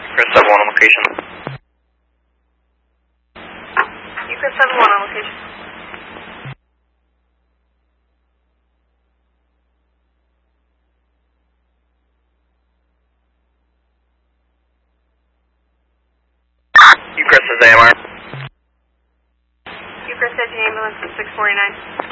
Chris 7-1 on location. Chris 7-1 on location. Chris is AMR. Chris, Edge ambulance at 649.